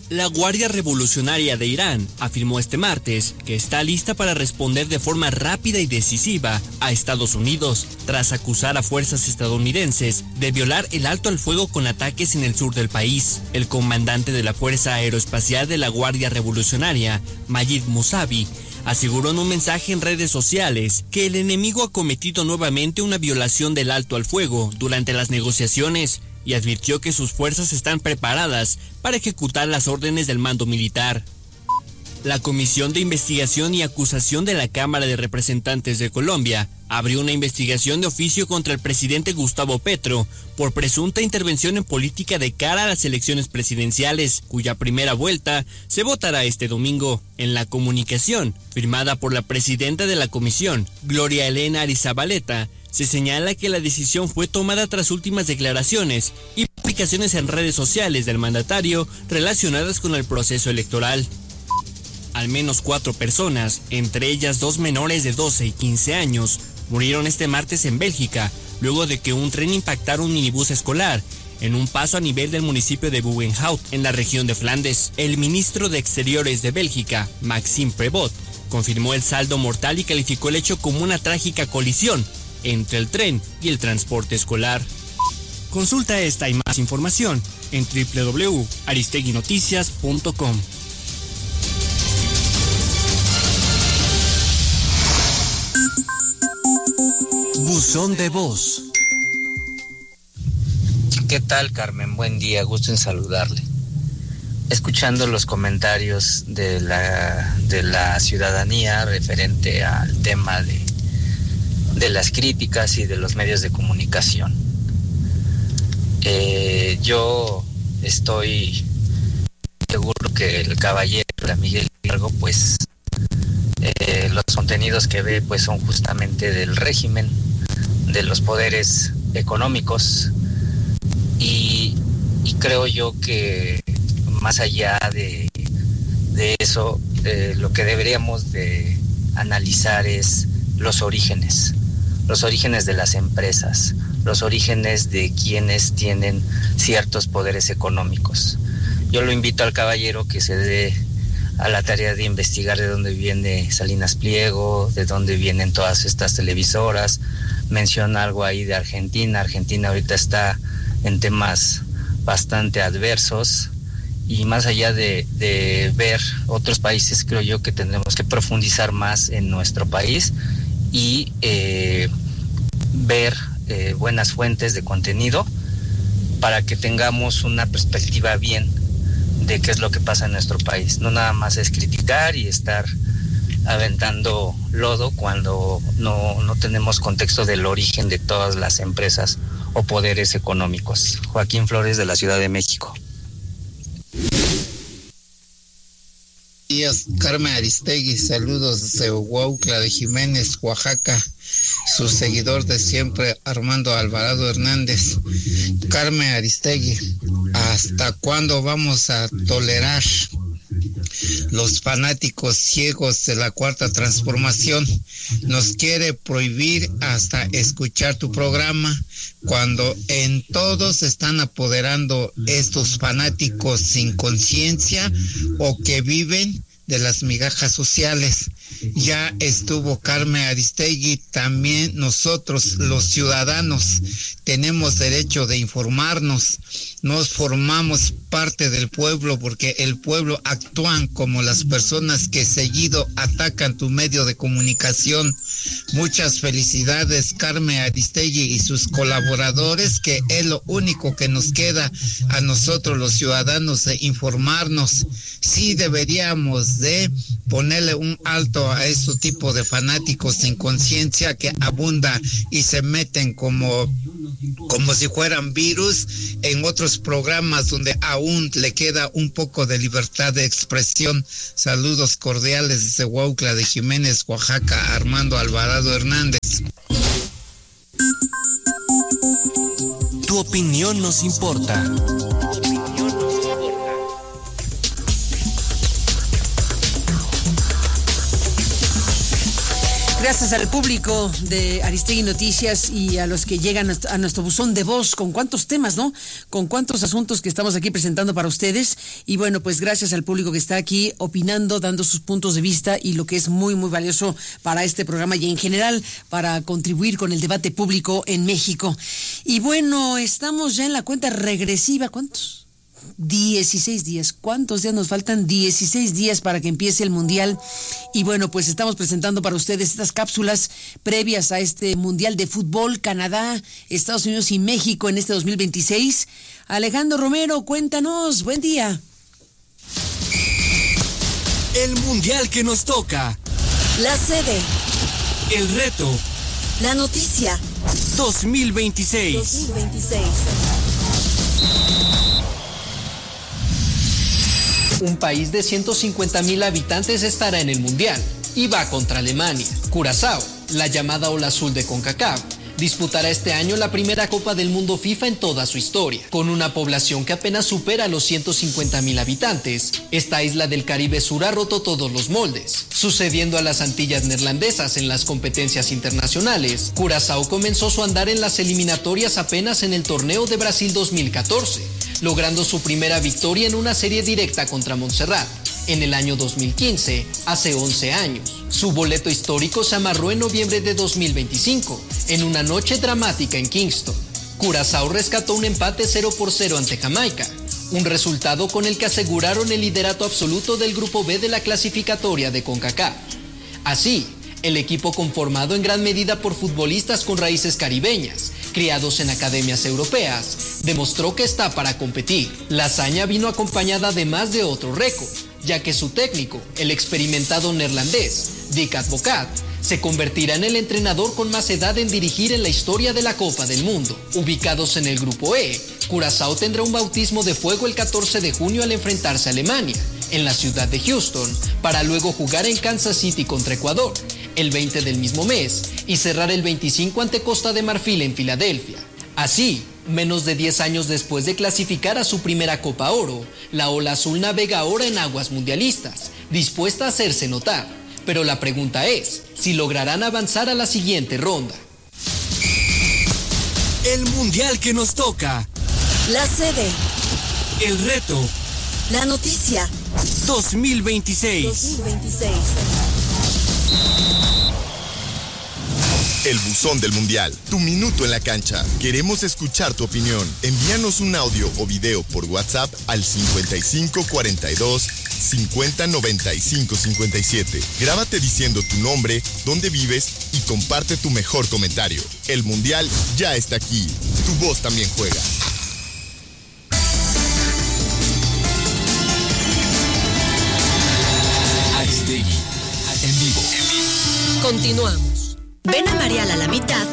La Guardia Revolucionaria de Irán afirmó este martes que está lista para responder de forma rápida y decisiva a Estados Unidos, tras acusar a fuerzas estadounidenses de violar el alto al fuego con ataques en el sur del país. El comandante de la Fuerza Aeroespacial de la Guardia Revolucionaria, Majid Musavi, aseguró en un mensaje en redes sociales que el enemigo ha cometido nuevamente una violación del alto al fuego durante las negociaciones, y advirtió que sus fuerzas están preparadas para ejecutar las órdenes del mando militar. La Comisión de Investigación y Acusación de la Cámara de Representantes de Colombia abrió una investigación de oficio contra el presidente Gustavo Petro por presunta intervención en política de cara a las elecciones presidenciales, cuya primera vuelta se votará este domingo. En la comunicación, firmada por la presidenta de la comisión, Gloria Elena Arizabaleta, se señala que la decisión fue tomada tras últimas declaraciones y publicaciones en redes sociales del mandatario relacionadas con el proceso electoral. Al menos 4 personas, entre ellas 2 menores de 12 y 15 años, murieron este martes en Bélgica, luego de que un tren impactara un minibús escolar en un paso a nivel del municipio de Bugenhout, en la región de Flandes. El ministro de Exteriores de Bélgica, Maxime Prevot, confirmó el saldo mortal y calificó el hecho como una trágica colisión entre el tren y el transporte escolar. Consulta esta y más información en www.aristeguinoticias.com. Buzón de voz. ¿Qué tal, Carmen? Buen día, gusto en saludarle. Escuchando los comentarios de la ciudadanía referente al tema de las críticas y de los medios de comunicación. Yo estoy seguro que el caballero Miguel Hidalgo, pues los contenidos que ve pues son justamente del régimen, de los poderes económicos, y creo yo que más allá de eso, lo que deberíamos de analizar es los orígenes de las empresas, los orígenes de quienes tienen ciertos poderes económicos. Yo lo invito al caballero que se dé a la tarea de investigar de dónde viene Salinas Pliego, de dónde vienen todas estas televisoras. Menciona algo ahí de Argentina. Argentina ahorita está en temas bastante adversos, y más allá de ver otros países, creo yo que tendremos que profundizar más en nuestro país y ver buenas fuentes de contenido para que tengamos una perspectiva bien de qué es lo que pasa en nuestro país. No nada más es criticar y estar aventando lodo cuando no tenemos contexto del origen de todas las empresas o poderes económicos. Joaquín Flores, de la Ciudad de México. Días, Carmen Aristegui, saludos desde Huautla de Jiménez, Oaxaca, su seguidor de siempre, Armando Alvarado Hernández. Carmen Aristegui, ¿hasta cuándo vamos a tolerar los fanáticos ciegos de la Cuarta Transformación? Nos quiere prohibir hasta escuchar tu programa, cuando en todos están apoderando estos fanáticos sin conciencia o que viven de las migajas sociales. Ya estuvo Carmen Aristegui. También nosotros, los ciudadanos, tenemos derecho de informarnos. Nos formamos parte del pueblo, porque el pueblo actúan como las personas que seguido atacan tu medio de comunicación. Muchas felicidades, Carmen Aristegui y sus colaboradores, que es lo único que nos queda a nosotros los ciudadanos, de informarnos. Sí deberíamos de ponerle un alto a este tipo de fanáticos sin conciencia que abunda y se meten como si fueran virus en otros programas donde aún le queda un poco de libertad de expresión. Saludos cordiales desde Huautla de Jiménez, Oaxaca, Armando Alvarado Hernández. Tu opinión nos importa. Gracias al público de Aristegui Noticias y a los que llegan a nuestro buzón de voz con cuántos temas, ¿no? Con cuántos asuntos que estamos aquí presentando para ustedes. Y bueno, pues gracias al público que está aquí opinando, dando sus puntos de vista y lo que es muy, muy valioso para este programa y en general para contribuir con el debate público en México. Y bueno, estamos ya en la cuenta regresiva. ¿Cuántos? 16 días. ¿Cuántos días nos faltan? 16 días para que empiece el Mundial. Y bueno, pues estamos presentando para ustedes estas cápsulas previas a este Mundial de Fútbol, Canadá, Estados Unidos y México en este 2026. Alejandro Romero, cuéntanos. Buen día. El Mundial que nos toca. La sede. El reto. La noticia. 2026. Un país de 150,000 habitantes estará en el Mundial y va contra Alemania. Curazao, la llamada ola azul de CONCACAF, disputará este año la primera Copa del Mundo FIFA en toda su historia. Con una población que apenas supera los 150,000 habitantes, esta isla del Caribe Sur ha roto todos los moldes. Sucediendo a las Antillas neerlandesas en las competencias internacionales, Curazao comenzó su andar en las eliminatorias apenas en el torneo de Brasil 2014, logrando su primera victoria en una serie directa contra Montserrat. En el año 2015, hace 11 años. Su boleto histórico se amarró en noviembre de 2025, en una noche dramática en Kingston. Curazao rescató un empate 0-0 ante Jamaica, un resultado con el que aseguraron el liderato absoluto del Grupo B de la clasificatoria de CONCACAF. Así, el equipo conformado en gran medida por futbolistas con raíces caribeñas, criados en academias europeas, demostró que está para competir. La hazaña vino acompañada además de otro récord, ya que su técnico, el experimentado neerlandés, Dick Advocaat, se convertirá en el entrenador con más edad en dirigir en la historia de la Copa del Mundo. Ubicados en el Grupo E, Curazao tendrá un bautismo de fuego el 14 de junio al enfrentarse a Alemania, en la ciudad de Houston, para luego jugar en Kansas City contra Ecuador, el 20 del mismo mes, y cerrar el 25 ante Costa de Marfil en Filadelfia. Así, menos de 10 años después de clasificar a su primera Copa Oro, la ola azul navega ahora en aguas mundialistas, dispuesta a hacerse notar. Pero la pregunta es, si lograrán avanzar a la siguiente ronda. El Mundial que nos toca. La sede. El reto. La noticia. 2026. El buzón del Mundial, tu minuto en la cancha. Queremos escuchar tu opinión. Envíanos un audio o video por WhatsApp al 5542 50 95 57. Grábate diciendo tu nombre, dónde vives y comparte tu mejor comentario. El Mundial ya está aquí. Tu voz también juega. Aristegui, en vivo. Continuamos. Ven a Marial a la mitad